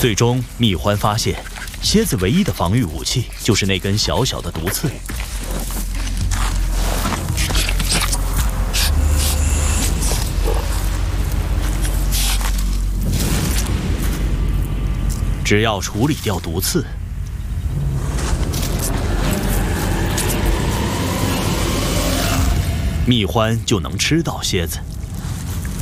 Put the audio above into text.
最终，蜜獾发现，蝎子唯一的防御武器就是那根小小的毒刺。只要处理掉毒刺，蜜獾就能吃到蝎子。